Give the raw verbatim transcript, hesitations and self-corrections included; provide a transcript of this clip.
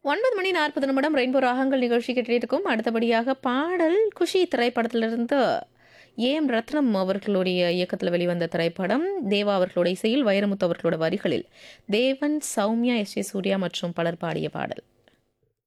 ஒன்பது மணி நாற்பது நிமிடம் ரெயின்போ ராகங்கள் நிகழ்ச்சி கேட்டிருக்கும். அடுத்தபடியாக பாடல் குஷி திரைப்படத்திலிருந்து ஏஎம் ரத்னம் அவர்களுடைய இயக்கத்தில் வெளிவந்த திரைப்படம். தேவா அவர்களோட இசையில் வைரமுத்து அவர்களோட வரிகளில் தேவன், சௌமியா, எஸ் ஏ சூர்யா மற்றும் பலர் பாடிய பாடல்.